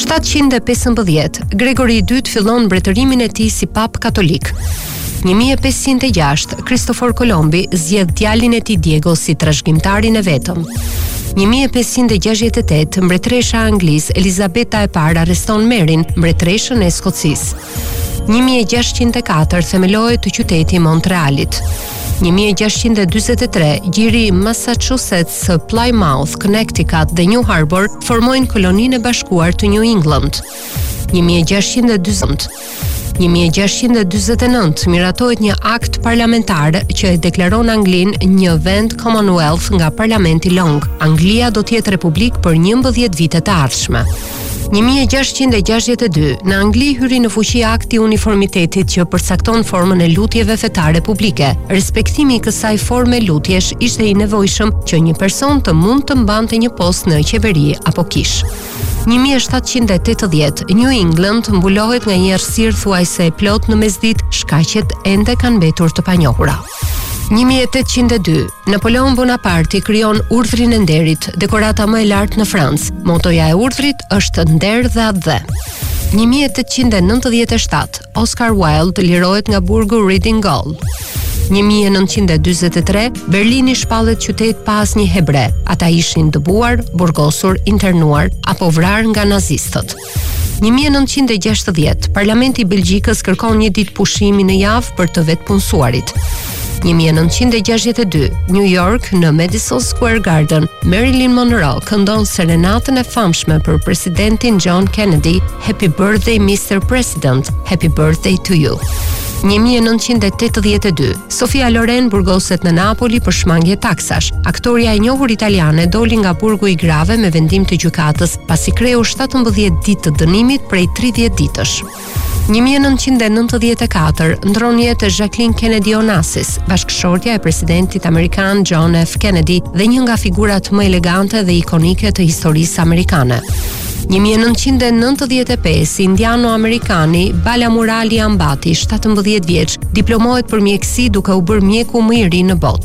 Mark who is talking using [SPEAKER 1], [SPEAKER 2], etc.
[SPEAKER 1] 715, Gregori II fillon mbretërimin e tij si pap katolik. 1506, Kristofor Kolombi zgjedh djalin e tij Diego si trashëgimtarin e vetëm. 1568, mbretëresha anglisë Elizabeta e parë arreston Merin, mbretëreshën e Skocisë. 1604, themelohet qyteti i Montrealit. 1643, gjiri i Massachusetts, Plymouth, Connecticut dhe New Harbor formojnë koloninë e bashkuar të New England. 1649, miratohet një akt parlamentar që e deklaron Anglinë një vend Commonwealth nga Parlamenti Long. Anglia do të jetë republik për 11 vite të ardhshme. 1662, në Angli hyri në fuqi akti i uniformitetit që përcakton formën e lutjeve fetare publike. Respektimi i kësaj forme lutjesh ishte i nevojshëm që një person të mund të mbante një post në qeveri apo kish. 1780, New England mbulohet nga një errësirë thuajse e plot në mesditë, shkaqet ende kanë mbetur të panjohura. 1802, Napoleon Bonaparte krijon urdhrin e nderit, dekorata më e lartë në Francë. Motoja e urdhrit është nder dhe atë dhe. 1897, Oscar Wilde lirohet nga burgu Reading Gaol. 1943, Berlini shpallet qytet pa asnjë hebre. Ata ishin dëbuar, burgosur, internuar apo vrarë nga nazistët. 1960, Parlamenti i Belgjikës kërkon një ditë pushimi në javë për të vetpunësuarit. 1962, New York, në Madison Square Garden, Marilyn Monroe këndon serenatën e famshme për presidentin John Kennedy, Happy Birthday Mr. President, Happy Birthday to you. 1982, Sofia Loren burgoset në Napoli për shmangje taksash. Aktoria e njohur italiane doli nga burgu i grave me vendim të gjykatës pasi kreu 17 ditë të dënimit prej 30 ditësh. 1994, ndron jetë Jacqueline Kennedy Onassis, bashkëshortja e presidentit amerikan John F. Kennedy dhe një nga figurat më elegante dhe ikonike të historisë amerikane. 1995, indiano-amerikani Bala Murali Ambati, 17 vjeç, diplomohet për mjekësi duke u bërë mjeku më i ri në botë.